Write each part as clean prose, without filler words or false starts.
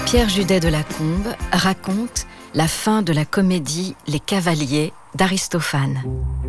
Pierre Judet de Lacombe raconte la fin de la comédie Les Cavaliers d'Aristophane.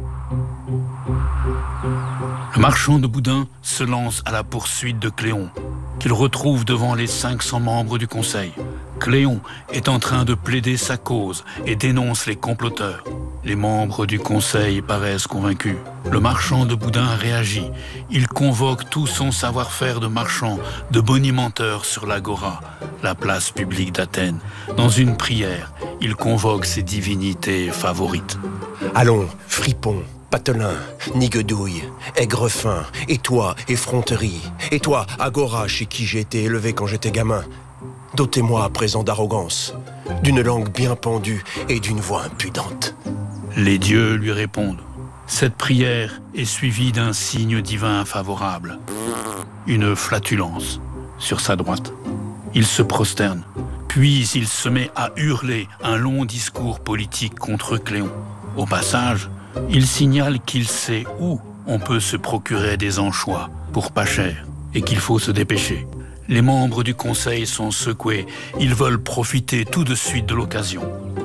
Le marchand de boudin se lance à la poursuite de Cléon, qu'il retrouve devant les 500 membres du conseil. Cléon est en train de plaider sa cause et dénonce les comploteurs. Les membres du conseil paraissent convaincus. Le marchand de boudin réagit. Il convoque tout son savoir-faire de marchand, de bonimenteur sur l'agora, la place publique d'Athènes. Dans une prière, il convoque ses divinités favorites. Allons, fripon, patelin, niguedouille, aigrefin, et toi, effronterie, et toi, agora, chez qui j'ai été élevé quand j'étais gamin. Dotez-moi à présent d'arrogance, d'une langue bien pendue et d'une voix impudente. Les dieux lui répondent. Cette prière est suivie d'un signe divin favorable, une flatulence sur sa droite. Il se prosterne, puis il se met à hurler un long discours politique contre Cléon. Au passage, il signale qu'il sait où on peut se procurer des anchois pour pas cher et qu'il faut se dépêcher. Les membres du conseil sont secoués, ils veulent profiter tout de suite de l'occasion.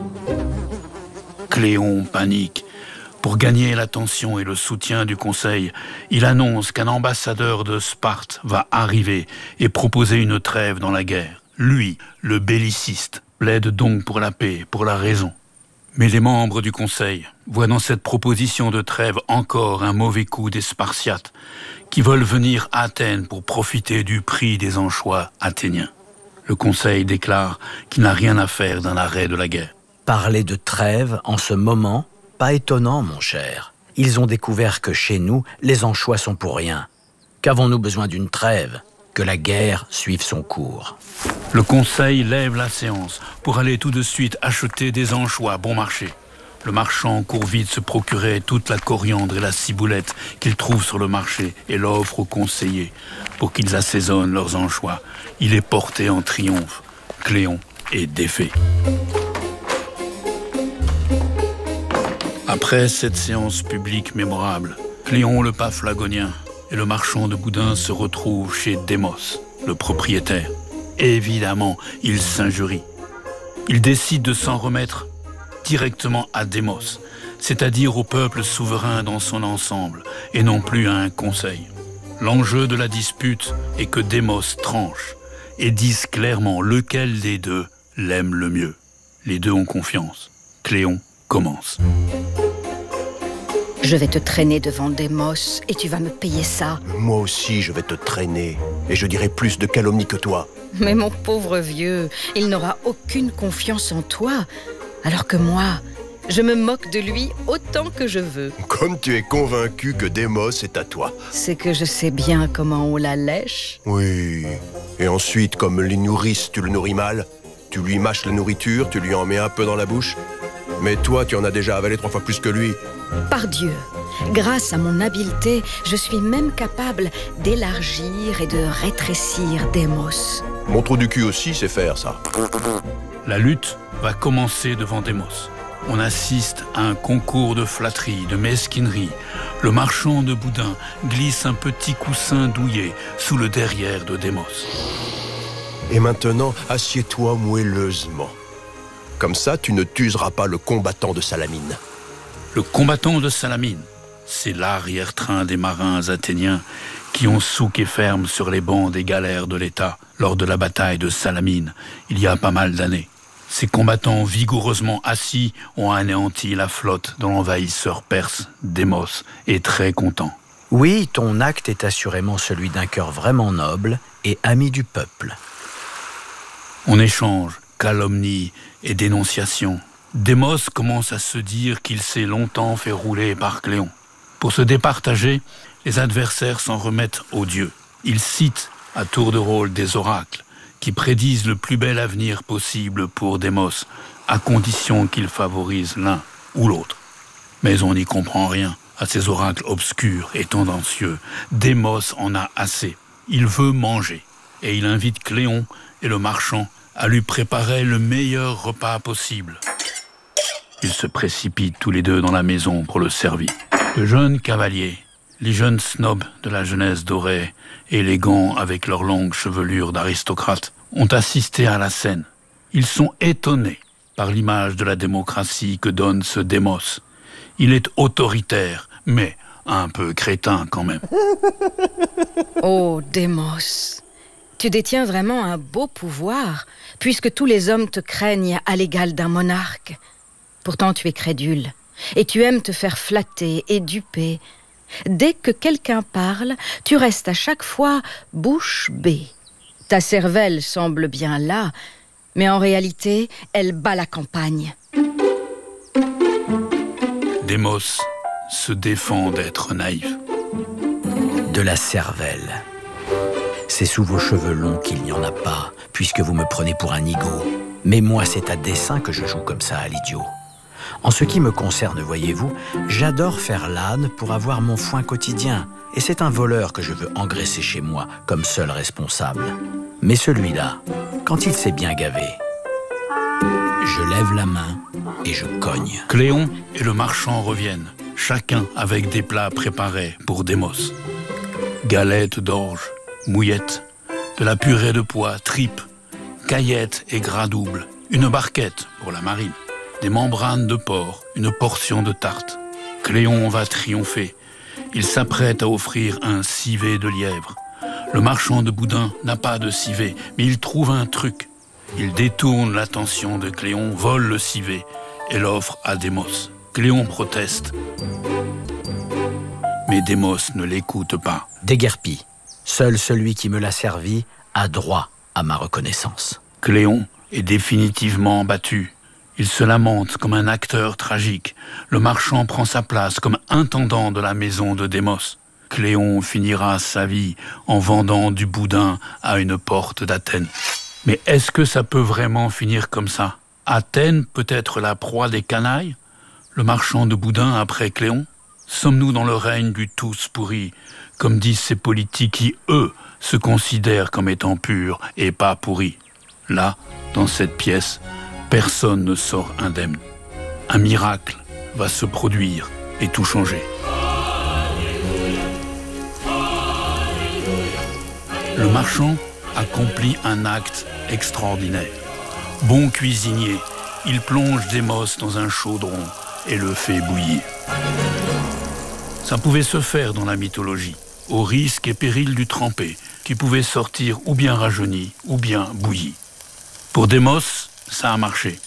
Cléon panique. Pour gagner l'attention et le soutien du conseil, il annonce qu'un ambassadeur de Sparte va arriver et proposer une trêve dans la guerre. Lui, le belliciste, plaide donc pour la paix, pour la raison. Mais les membres du conseil voient dans cette proposition de trêve encore un mauvais coup des Spartiates qui veulent venir à Athènes pour profiter du prix des anchois athéniens. Le conseil déclare qu'il n'a rien à faire d'un arrêt de la guerre. Parler de trêve en ce moment, pas étonnant, mon cher. Ils ont découvert que chez nous, les anchois sont pour rien. Qu'avons-nous besoin d'une trêve? Que la guerre suive son cours. Le conseil lève la séance pour aller tout de suite acheter des anchois bon marché. Le marchand court vite se procurer toute la coriandre et la ciboulette qu'il trouve sur le marché et l'offre aux conseillers pour qu'ils assaisonnent leurs anchois. Il est porté en triomphe. Cléon est défait. Après cette séance publique mémorable, Cléon le Paphlagonien et le marchand de boudin se retrouvent chez Démos, le propriétaire. Évidemment, il s'injurie. Il décide de s'en remettre directement à Démos, c'est-à-dire au peuple souverain dans son ensemble, et non plus à un conseil. L'enjeu de la dispute est que Démos tranche et dise clairement lequel des deux l'aime le mieux. Les deux ont confiance. Cléon commence. Je vais te traîner devant Démos et tu vas me payer ça. Moi aussi, je vais te traîner, et je dirai plus de calomnie que toi. Mais mon pauvre vieux, il n'aura aucune confiance en toi, alors que moi, je me moque de lui autant que je veux. Comme tu es convaincu que Démos est à toi. C'est que je sais bien comment on la lèche. Oui, et ensuite, comme les nourrices, tu le nourris mal, tu lui mâches la nourriture, tu lui en mets un peu dans la bouche. Mais toi, tu en as déjà avalé 3 fois plus que lui. Pardieu, grâce à mon habileté, je suis même capable d'élargir et de rétrécir Démos. Mon trou du cul aussi sait faire ça. La lutte va commencer devant Démos. On assiste à un concours de flatterie, de mesquinerie. Le marchand de boudin glisse un petit coussin douillet sous le derrière de Démos. Et maintenant, assieds-toi moelleusement. Comme ça, tu ne t'useras pas le combattant de Salamine. Le combattant de Salamine, c'est l'arrière-train des marins athéniens qui ont souk et ferme sur les bancs des galères de l'État lors de la bataille de Salamine, il y a pas mal d'années. Ces combattants vigoureusement assis ont anéanti la flotte de l'envahisseur perse, Démos, est très content. Oui, ton acte est assurément celui d'un cœur vraiment noble et ami du peuple. On échange calomnie et dénonciation. Démos commence à se dire qu'il s'est longtemps fait rouler par Cléon. Pour se départager, les adversaires s'en remettent aux dieux. Ils citent à tour de rôle des oracles qui prédisent le plus bel avenir possible pour Démos, à condition qu'il favorise l'un ou l'autre. Mais on n'y comprend rien à ces oracles obscurs et tendancieux. Démos en a assez. Il veut manger et il invite Cléon et le marchand à lui préparer le meilleur repas possible. Ils se précipitent tous les deux dans la maison pour le servir. De jeunes cavaliers, les jeunes snobs de la jeunesse dorée, élégants avec leur longue chevelure d'aristocrates, ont assisté à la scène. Ils sont étonnés par l'image de la démocratie que donne ce Démos. Il est autoritaire, mais un peu crétin quand même. Oh, Démos, tu détiens vraiment un beau pouvoir, puisque tous les hommes te craignent à l'égal d'un monarque. Pourtant, tu es crédule, et tu aimes te faire flatter et duper. Dès que quelqu'un parle, tu restes à chaque fois bouche bée. Ta cervelle semble bien là, mais en réalité, elle bat la campagne. Démos se défend d'être naïf. De la cervelle. C'est sous vos cheveux longs qu'il n'y en a pas, puisque vous me prenez pour un nigaud. Mais moi, c'est à dessein que je joue comme ça à l'idiot. En ce qui me concerne, voyez-vous, j'adore faire l'âne pour avoir mon foin quotidien. Et c'est un voleur que je veux engraisser chez moi comme seul responsable. Mais celui-là, quand il s'est bien gavé, je lève la main et je cogne. Cléon et le marchand reviennent, chacun avec des plats préparés pour Démos. Galettes d'orge, mouillettes, de la purée de pois, tripes, caillettes et gras double, une barquette pour la marine, des membranes de porc, une portion de tarte. Cléon va triompher. Il s'apprête à offrir un civet de lièvre. Le marchand de boudin n'a pas de civet, mais il trouve un truc. Il détourne l'attention de Cléon, vole le civet et l'offre à Démos. Cléon proteste. Mais Démos ne l'écoute pas. Déguerpi. Seul celui qui me l'a servi a droit à ma reconnaissance. Cléon est définitivement battu. Il se lamente comme un acteur tragique. Le marchand prend sa place comme intendant de la maison de Démos. Cléon finira sa vie en vendant du boudin à une porte d'Athènes. Mais est-ce que ça peut vraiment finir comme ça? Athènes peut être la proie des canailles? Le marchand de boudin après Cléon? Sommes-nous dans le règne du tous pourri, comme disent ces politiques qui, eux, se considèrent comme étant purs et pas pourris? Là, dans cette pièce, personne ne sort indemne. Un miracle va se produire et tout changer. Le marchand accomplit un acte extraordinaire. Bon cuisinier, il plonge Démos dans un chaudron et le fait bouillir. Ça pouvait se faire dans la mythologie, au risque et péril du trempé, qui pouvait sortir ou bien rajeuni ou bien bouilli. Pour Démos, ça a marché.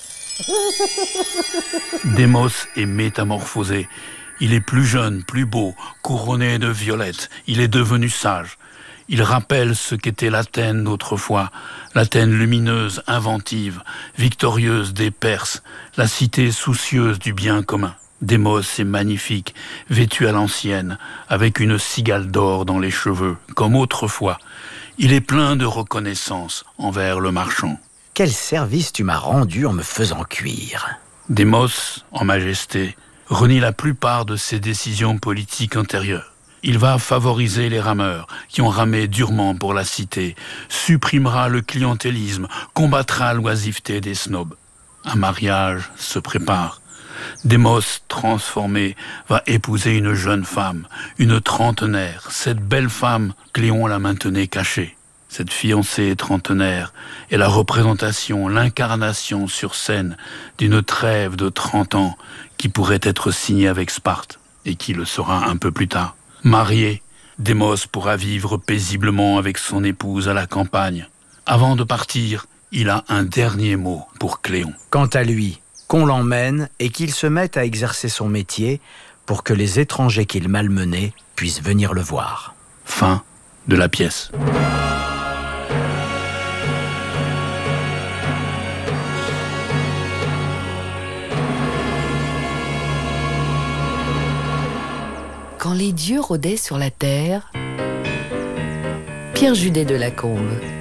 Démos est métamorphosé. Il est plus jeune, plus beau, couronné de violettes. Il est devenu sage. Il rappelle ce qu'était l'Athènes d'autrefois, l'Athènes lumineuse, inventive, victorieuse des Perses, la cité soucieuse du bien commun. Démos est magnifique, vêtu à l'ancienne, avec une cigale d'or dans les cheveux, comme autrefois. Il est plein de reconnaissance envers le marchand. Quel service tu m'as rendu en me faisant cuire. Démos, en majesté, renie la plupart de ses décisions politiques antérieures. Il va favoriser les rameurs qui ont ramé durement pour la cité, supprimera le clientélisme, combattra l'oisiveté des snobs. Un mariage se prépare. Démos, transformé, va épouser une jeune femme, une trentenaire. Cette belle femme, Cléon la maintenait cachée. Cette fiancée trentenaire est la représentation, l'incarnation sur scène d'une trêve de 30 ans qui pourrait être signée avec Sparte et qui le sera un peu plus tard. Marié, Démos pourra vivre paisiblement avec son épouse à la campagne. Avant de partir, il a un dernier mot pour Cléon. Quant à lui, qu'on l'emmène et qu'il se mette à exercer son métier pour que les étrangers qu'il malmenait puissent venir le voir. Fin de la pièce. Quand les dieux rôdaient sur la terre, Pierre Judet de Lacombe.